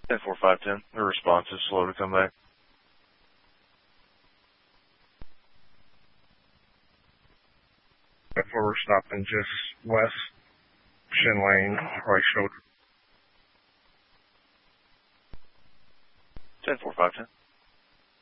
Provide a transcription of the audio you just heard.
10-4-5-10. The response is slow to come back. Before we're stopping just west Shin Lane, right shoulder. 10-4-5-10.